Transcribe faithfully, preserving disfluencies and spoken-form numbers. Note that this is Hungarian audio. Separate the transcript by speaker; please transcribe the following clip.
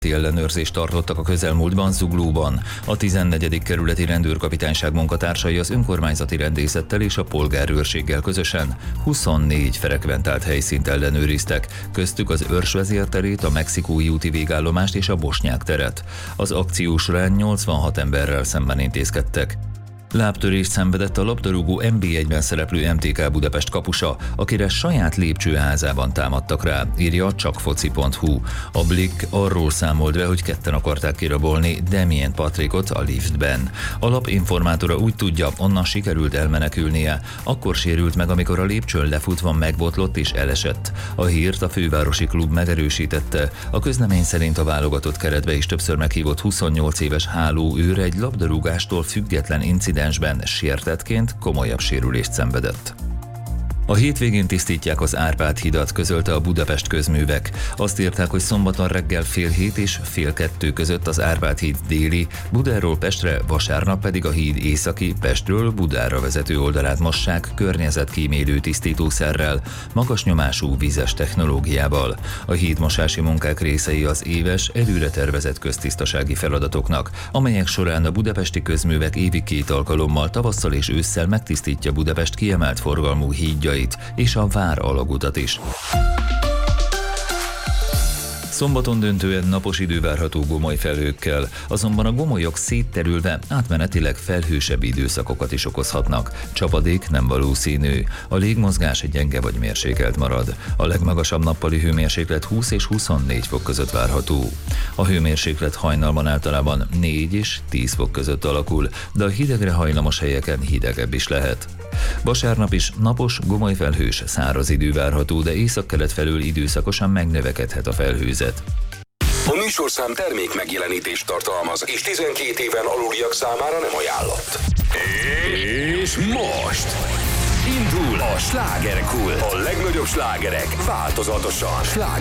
Speaker 1: Ellenőrzést tartottak a közelmúltban Zuglóban. A tizennegyedik kerületi rendőrkapitányság munkatársai az önkormányzati rendészettel és a polgárőrséggel közösen huszonnégy frekventált helyszínt ellenőriztek, köztük az Örs vezérterét, a Mexikói úti végállomást és a Bosnyák teret. Az akció során nyolcvanhat emberrel szemben intézkedtek. Lábtörést szenvedett a labdarúgó en bé egyben szereplő em té ká Budapest kapusa, akire saját lépcsőházában támadtak rá, írja a csakfoci pont hú. A Blick arról számolt be, hogy ketten akarták kirabolni Damien Patrickot a liftben. A lap informátora úgy tudja, onnan sikerült elmenekülnie, akkor sérült meg, amikor a lépcsőn lefutva megbotlott és elesett. A hírt a fővárosi klub megerősítette. A közlemény szerint a válogatott keretbe is többször meghívott huszonnyolc éves hálóőr egy labdarúgástól független incidens sértettként komolyabb sérülést szenvedett. A hétvégén tisztítják az Árpád-hidat, közölte a Budapest Közművek. Azt írták, hogy szombaton reggel fél hét és fél kettő között az Árpád-híd déli, Budáról Pestre, vasárnap pedig a híd északi, Pestről Budára vezető oldalát mossák környezetkímélő tisztítószerrel, magas nyomású vízes technológiával. A hídmosási munkák részei az éves, előre tervezett köztisztasági feladatoknak, amelyek során a budapesti közművek évi két alkalommal tavasszal és ősszel megtisztítja Budapest kiemelt forgalmú hídjait és a Vár alagutat is. Szombaton döntően napos idő várható gomoly felhőkkel, azonban a gomolyok szétterülve átmenetileg felhősebb időszakokat is okozhatnak. Csapadék nem valószínű. A légmozgás gyenge vagy mérsékelt marad. A legmagasabb nappali hőmérséklet húsz és huszonnégy fok között várható. A hőmérséklet hajnalban általában négy és tíz fok között alakul, de a hidegre hajlamos helyeken hidegebb is lehet. Vasárnap is napos, gomoly felhős, száraz idő várható, de északkelet felől időszakosan megnövekedhet a felhőzet.
Speaker 2: A műsorszám termék megjelenítést tartalmaz, és tizenkét éven aluliak számára nem ajánlott. És most indul a slágerkult. A legnagyobb slágerek változatosan. Sláger